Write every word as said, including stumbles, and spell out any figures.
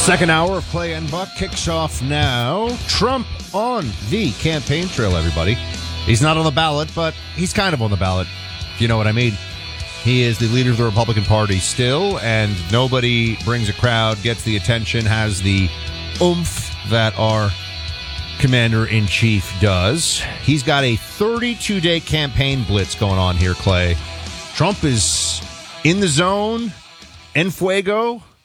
Second hour of Clay and Buck kicks off now. Trump on the campaign trail, everybody. He's not on the ballot, but he's kind of on the ballot, if you know what I mean. He is the leader of the Republican Party still, and nobody brings a crowd, gets the attention, has the oomph that our commander-in-chief does. He's got a thirty-two day campaign blitz going on here, Clay. Trump is in the zone, en fuego,